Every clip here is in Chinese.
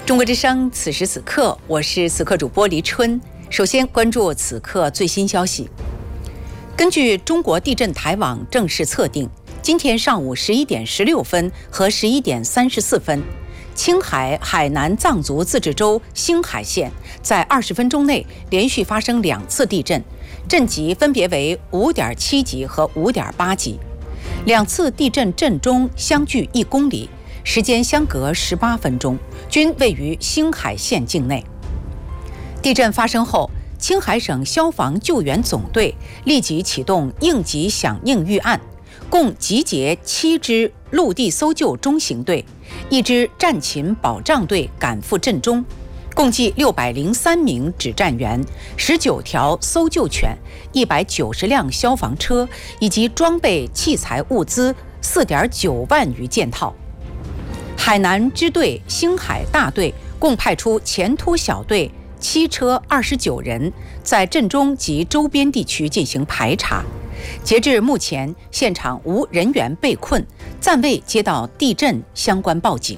中国之声，此时此刻，我是此刻主播黎春。首先关注此刻最新消息。根据中国地震台网正式测定，今天上午11点16分和11点34分，青海海南藏族自治州兴海县在20分钟内连续发生2次地震，震级分别为5.7级和5.8级。2次地震震中相距1公里，时间相隔18分钟，均位于兴海县境内。地震发生后，青海省消防救援总队立即启动应急响应预案，共集结7支陆地搜救中型队、1支战勤保障队赶赴震中，共计603名指战员、19条搜救犬、190辆消防车以及装备器材物资4.9万余件套。海南支队兴海大队共派出前突小队7车29人，在震中及周边地区进行排查。截至目前，现场无人员被困，暂未接到地震相关报警。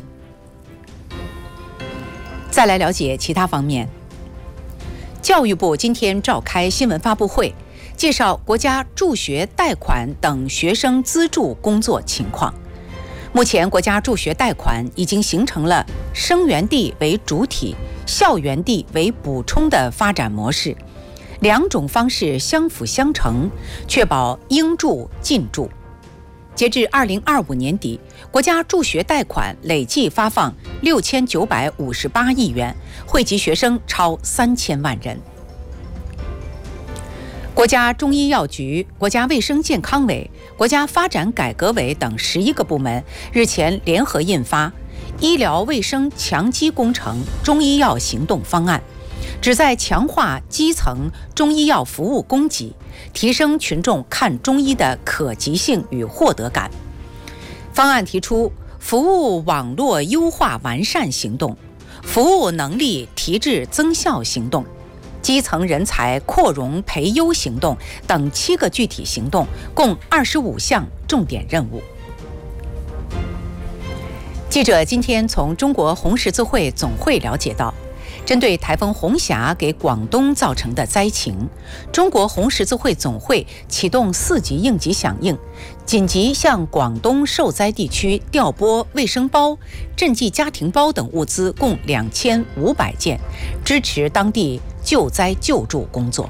再来了解其他方面。教育部今天召开新闻发布会，介绍国家助学贷款等学生资助工作情况。目前，国家助学贷款已经形成了生源地为主体、校园地为补充的发展模式，两种方式相辅相成，确保应助尽助。截至2025年底，国家助学贷款累计发放6958亿元，惠及学生超3000万人。国家中医药局、国家卫生健康委、国家发展改革委等11个部门日前联合印发《医疗卫生强基工程中医药行动方案》，旨在强化基层中医药服务供给，提升群众看中医的可及性与获得感。方案提出服务网络优化完善行动、服务能力提质增效行动、基层人才扩容培优行动等7个具体行动，共25项重点任务。记者今天从中国红十字会总会了解到，针对台风红霞给广东造成的灾情，中国红十字会总会启动4级应急响应，紧急向广东受灾地区调拨卫生包、赈济家庭包等物资共2500件，支持当地救灾救助工作。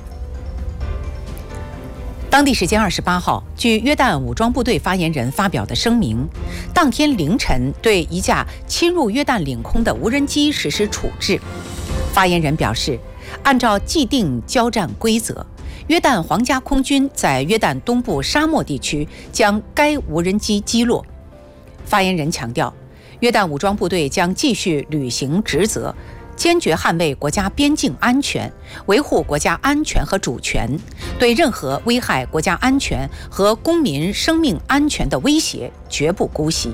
当地时间28号，据约旦武装部队发言人发表的声明，当天凌晨对一架侵入约旦领空的无人机实施处置。发言人表示，按照既定交战规则，约旦皇家空军在约旦东部沙漠地区将该无人机击落。发言人强调，约旦武装部队将继续履行职责，坚决捍卫国家边境安全，维护国家安全和主权，对任何危害国家安全和公民生命安全的威胁绝不姑息。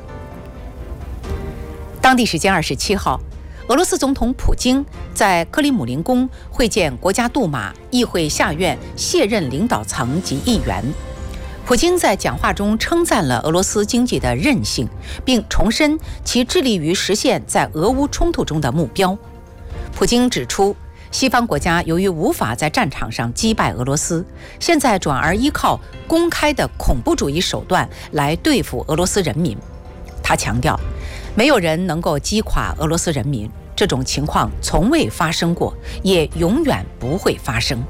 当地时间27号，俄罗斯总统普京在克里姆林宫会见国家杜马、议会下院卸任领导层及议员。普京在讲话中称赞了俄罗斯经济的韧性，并重申其致力于实现在俄乌冲突中的目标。普京指出，西方国家由于无法在战场上击败俄罗斯，现在转而依靠公开的恐怖主义手段来对付俄罗斯人民。他强调，没有人能够击垮俄罗斯人民，这种情况从未发生过，也永远不会发生。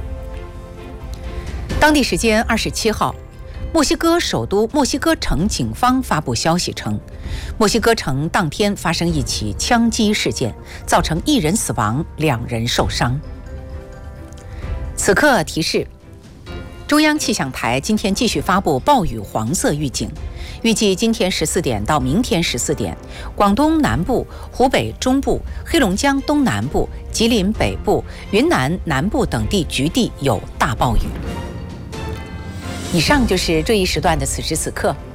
当地时间27号，墨西哥首都墨西哥城警方发布消息称，墨西哥城当天发生一起枪击事件，造成1人死亡，2人受伤。此刻提示，中央气象台今天继续发布暴雨黄色预警，预计今天14点到明天14点，广东南部、湖北中部、黑龙江东南部、吉林北部、云南南部等地局地有大暴雨。以上就是这一时段的此时此刻，